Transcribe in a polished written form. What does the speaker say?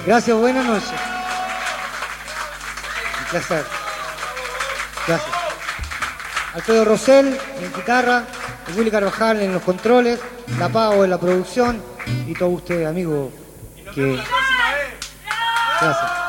Gracias, buenas noches. Un placer. Gracias. Alfredo Rosell en guitarra, Willy Carvajal en los controles, La Pau en la producción y todos ustedes, amigos. Que... Gracias.